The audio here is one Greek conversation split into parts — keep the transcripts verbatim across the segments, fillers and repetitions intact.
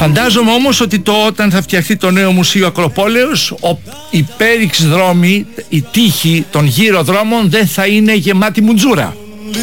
Φαντάζομαι όμως ότι το, όταν θα φτιαχτεί το νέο Μουσείο Ακροπόλεως, ο, οι πέριξ δρόμοι, η τύχη των γύρω δρόμων δεν θα είναι γεμάτη μουτζούρα.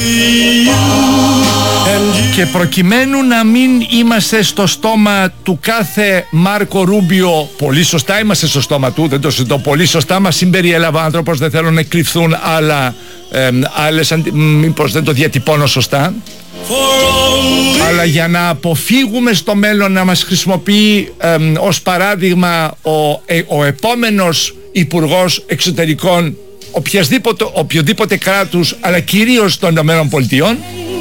Και προκειμένου να μην είμαστε στο στόμα του κάθε Μάρκο Ρούμπιο, πολύ σωστά είμαστε στο στόμα του, δεν το συζητώ, πολύ σωστά μας συμπεριέλαβε ο άνθρωπος, δεν θέλω να εκκλειφθούν άλλα, ε, άλλες, μήπως δεν το διατυπώνω σωστά, αλλά για να αποφύγουμε στο μέλλον να μας χρησιμοποιεί ε, ως παράδειγμα ο, ε, ο επόμενος Υπουργός Εξωτερικών οποιοδήποτε, οποιοδήποτε κράτους, αλλά κυρίως των Ηνωμένων Πολιτειών,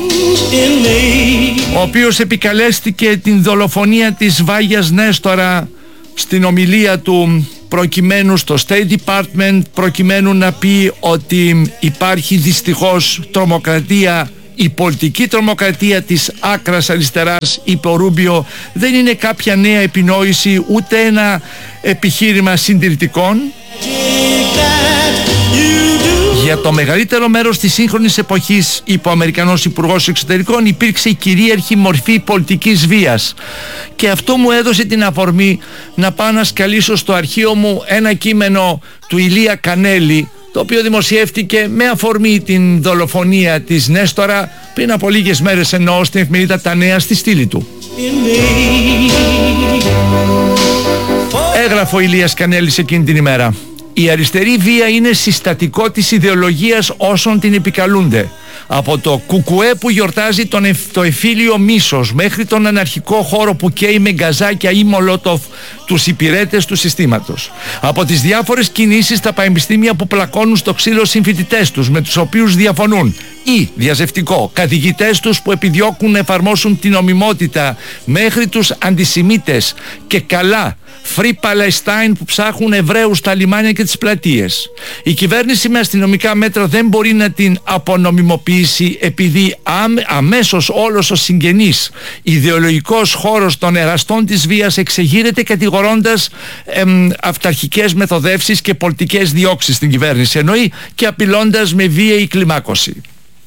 ο οποίος επικαλέστηκε την δολοφονία της Βάγιας Νέστορα στην ομιλία του προκειμένου στο State Department, προκειμένου να πει ότι υπάρχει δυστυχώς τρομοκρατία, η πολιτική τρομοκρατία της άκρας αριστεράς, είπε ο Ρούμπιο, δεν είναι κάποια νέα επινόηση ούτε ένα επιχείρημα συντηρητικών. Για το μεγαλύτερο μέρος της σύγχρονης εποχής, είπε ο Αμερικανός Υπουργός Εξωτερικών, υπήρξε η κυρίαρχη μορφή πολιτικής βίας. Και αυτό μου έδωσε την αφορμή να πάω να σκαλίσω στο αρχείο μου ένα κείμενο του Ηλία Κανέλη, το οποίο δημοσιεύτηκε με αφορμή την δολοφονία της Νέστορα πριν από λίγες μέρες, εννοώ στην εφημερίδα Τα Νέα, στη στήλη του. Έγραφε ο Ηλίας Κανέλης εκείνη την ημέρα: η αριστερή βία είναι συστατικό της ιδεολογίας όσων την επικαλούνται. Από το κουκουέ που γιορτάζει τον εφ, το εφήλιο μίσος μέχρι τον αναρχικό χώρο που καίει με γκαζάκια ή μολότοφ τους υπηρέτες του συστήματος. Από τις διάφορες κινήσεις στα πανεπιστήμια που πλακώνουν στο ξύλο συμφοιτητές τους με τους οποίους διαφωνούν, ή διαζευτικό, καθηγητές τους που επιδιώκουν να εφαρμόσουν την νομιμότητα, μέχρι τους αντισημίτες και καλά Free Palestine που ψάχνουν Εβραίους στα λιμάνια και τις πλατείες. Η κυβέρνηση με αστυνομικά μέτρα δεν μπορεί να την απονομιμοποιήσει, επειδή αμ, αμέσως όλος ο συγγενής ιδεολογικός χώρος των εραστών της βίας εξεγείρεται κατηγορώντας εμ, αυταρχικές μεθοδεύσεις και πολιτικές διώξεις στην κυβέρνηση, εννοεί, και απειλώντας με βίαιη κλιμάκωση.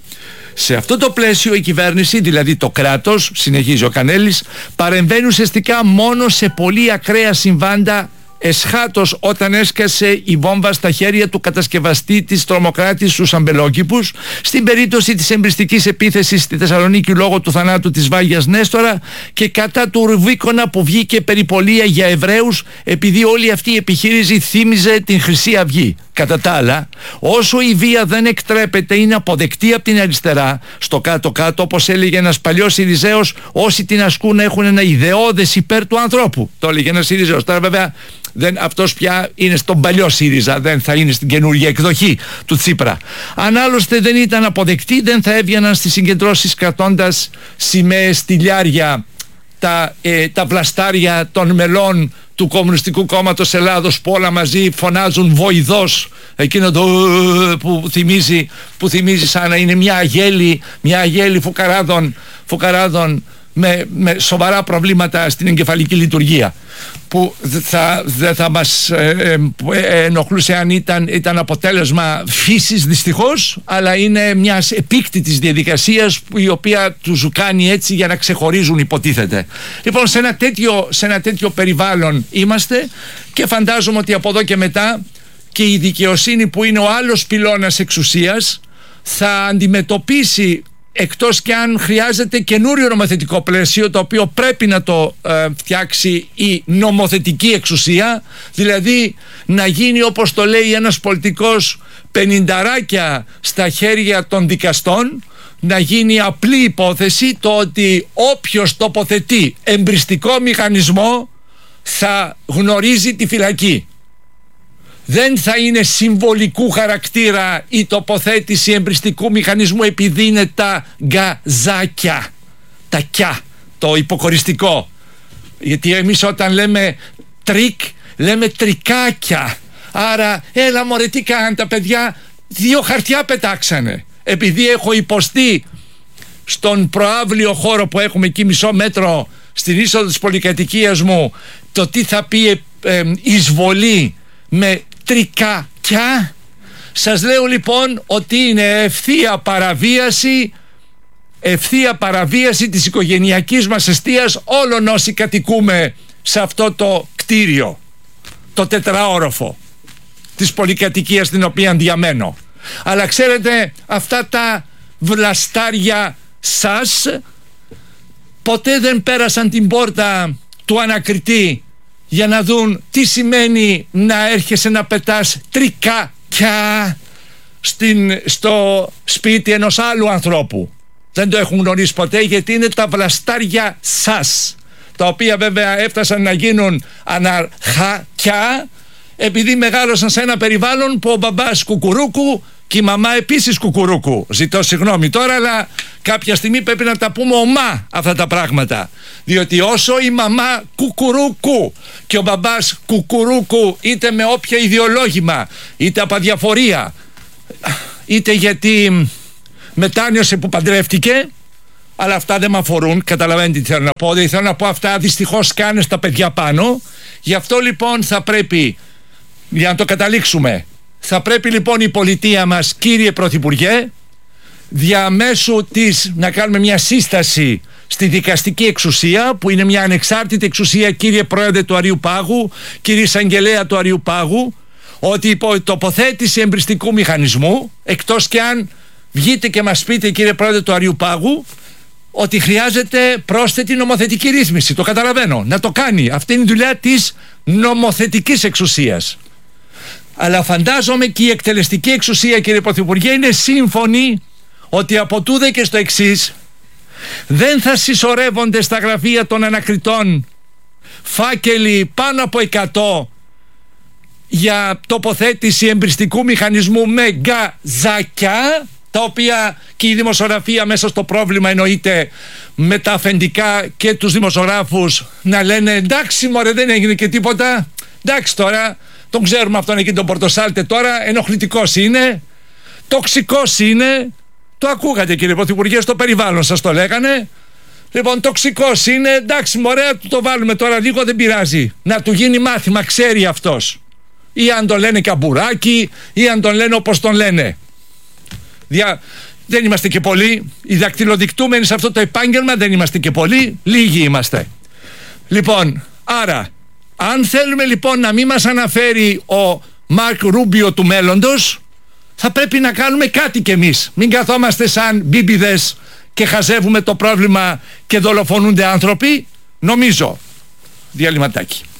Σε αυτό το πλαίσιο η κυβέρνηση, δηλαδή το κράτος, συνεχίζει ο Κανέλης, παρεμβαίνει ουσιαστικά μόνο σε πολύ ακραία συμβάντα, εσχάτως όταν έσκασε η βόμβα στα χέρια του κατασκευαστή της τρομοκράτης στους αμπελόκηπους, στην περίπτωση της εμπριστικής επίθεσης στη Θεσσαλονίκη λόγω του θανάτου της Βάγιας Νέστορα, και κατά του Ρουβίκονα που βγήκε περιπολία για Εβραίους επειδή όλη αυτή η επιχείρηση θύμιζε την Χρυσή Αυγή. Κατά τα άλλα, όσο η βία δεν εκτρέπεται, είναι αποδεκτή από την αριστερά, στο κάτω-κάτω, όπως έλεγε ένας παλιός Σιριζέος, όσοι την ασκούν έχουν ένα ιδεώδες υπέρ του ανθρώπου. Το έλεγε ένας Σιριζέος. Τώρα βέβαια δεν, αυτός πια είναι στον παλιό ΣΥΡΙΖΑ, δεν θα είναι στην καινούργια εκδοχή του Τσίπρα. Αν άλλωστε δεν ήταν αποδεκτή, δεν θα έβγαιναν στις συγκεντρώσεις κρατώντας σημαίες, στυλιάρια, τα, ε, τα βλαστάρια των μελών του Κομμουνιστικού Κόμματος Ελλάδος, που όλα μαζί φωνάζουν βοηδός, εκείνο το που θυμίζει, που θυμίζει σαν να είναι μια αγέλη, μια αγέλη φουκαράδων, φουκαράδων με, με σοβαρά προβλήματα στην εγκεφαλική λειτουργία, που θα, δεν θα μας ε, ε, ενοχλούσε αν ήταν, ήταν αποτέλεσμα φύσης, δυστυχώς, αλλά είναι μιας επίκτητης διαδικασίας που, η οποία τους κάνει έτσι για να ξεχωρίζουν, υποτίθεται. Λοιπόν, σε ένα τέτοιο, σε ένα τέτοιο περιβάλλον είμαστε, και φαντάζομαι ότι από εδώ και μετά και η δικαιοσύνη, που είναι ο άλλος πυλώνας εξουσίας, θα αντιμετωπίσει, εκτός και αν χρειάζεται καινούριο νομοθετικό πλαίσιο, το οποίο πρέπει να το ε, φτιάξει η νομοθετική εξουσία, δηλαδή να γίνει, όπως το λέει ένας πολιτικός, πενηνταράκια στα χέρια των δικαστών, να γίνει απλή υπόθεση το ότι όποιος τοποθετεί εμπριστικό μηχανισμό θα γνωρίζει τη φυλακή. Δεν θα είναι συμβολικού χαρακτήρα η τοποθέτηση εμπριστικού μηχανισμού επειδή είναι τα γκαζάκια, τα κιά, το υποκοριστικό. Γιατί εμείς όταν λέμε τρίκ, λέμε τρικάκια. Άρα έλα μωρέ, τι κάνουν τα παιδιά, δύο χαρτιά πετάξανε. Επειδή έχω υποστεί στον προαύλιο χώρο που έχουμε εκεί μισό μέτρο στην είσοδο της πολυκατοικίας μου το τι θα πει ε, ε, εισβολή με τρικάκια. Σας λέω λοιπόν ότι είναι ευθεία παραβίαση ευθεία παραβίαση της οικογενειακής μας εστίας όλων όσοι κατοικούμε σε αυτό το κτίριο, το τετραόροφο της πολυκατοικίας στην οποία διαμένω. Αλλά ξέρετε, αυτά τα βλαστάρια σας ποτέ δεν πέρασαν την πόρτα του ανακριτή για να δουν τι σημαίνει να έρχεσαι να πετάς τρικάκια στην, στο σπίτι ενός άλλου ανθρώπου. Δεν το έχουν γνωρίσει ποτέ, γιατί είναι τα βλαστάρια σας, τα οποία βέβαια έφτασαν να γίνουν αναρχάκια επειδή μεγάλωσαν σε ένα περιβάλλον που ο μπαμπάς κουκουρούκου και η μαμά επίσης κουκουρούκου. Ζητώ συγγνώμη τώρα, αλλά κάποια στιγμή πρέπει να τα πούμε ομά αυτά τα πράγματα, διότι όσο η μαμά κουκουρούκου και ο μπαμπάς κουκουρούκου, είτε με όποια ιδεολόγημα, είτε από αδιαφορία, είτε γιατί μετάνιωσε που παντρεύτηκε, αλλά αυτά δεν με αφορούν, καταλαβαίνετε τι θέλω να πω. Δεν θέλω να πω αυτά, δυστυχώς κάνε στα παιδιά πάνω. Γι' αυτό λοιπόν θα πρέπει, για να το καταλήξουμε, θα πρέπει λοιπόν η πολιτεία μας, κύριε Πρωθυπουργέ, διαμέσου της να κάνουμε μια σύσταση στη δικαστική εξουσία, που είναι μια ανεξάρτητη εξουσία, κύριε Πρόεδρε του Αριού Πάγου, κύριε Εισαγγελέα του Αριού Πάγου, ότι υπό τοποθέτηση εμπριστικού μηχανισμού, εκτός και αν βγείτε και μας πείτε, κύριε Πρόεδρε του Αριού Πάγου, ότι χρειάζεται πρόσθετη νομοθετική ρύθμιση. Το καταλαβαίνω, να το κάνει. Αυτή είναι η δουλειά της νομοθετικής εξουσίας. Αλλά φαντάζομαι και η εκτελεστική εξουσία, κύριε Πρωθυπουργέ, είναι σύμφωνη ότι από τούδε και στο εξής δεν θα συσσωρεύονται στα γραφεία των ανακριτών φάκελοι πάνω από εκατό για τοποθέτηση εμπριστικού μηχανισμού με γκαζάκια, τα οποία και η δημοσιογραφία μέσα στο πρόβλημα εννοείται με τα αφεντικά και τους δημοσιογράφους να λένε εντάξει μωρέ, δεν έγινε και τίποτα, εντάξει τώρα τον ξέρουμε αυτόν εκεί τον Πορτοσάλτε, τώρα ενοχλητικός είναι, τοξικός είναι, το ακούγατε κύριε Πρωθυπουργέ, στο περιβάλλον σας το λέγανε. Λοιπόν, τοξικός είναι, εντάξει μωρέ, του το βάλουμε τώρα λίγο, δεν πειράζει, να του γίνει μάθημα, ξέρει αυτός, ή αν τον λένε καμπουράκι ή αν τον λένε όπως τον λένε. Δια... δεν είμαστε και πολλοί, οι δακτυλοδεικτούμενοι σε αυτό το επάγγελμα δεν είμαστε και πολλοί, λίγοι είμαστε. Λοιπόν, άρα αν θέλουμε λοιπόν να μην μας αναφέρει ο Μαρκ Ρούμπιο του μέλλοντος, θα πρέπει να κάνουμε κάτι κι εμείς. Μην καθόμαστε σαν μπίμπιδες και χαζεύουμε το πρόβλημα και δολοφονούνται άνθρωποι. Νομίζω. Διαλυματάκι.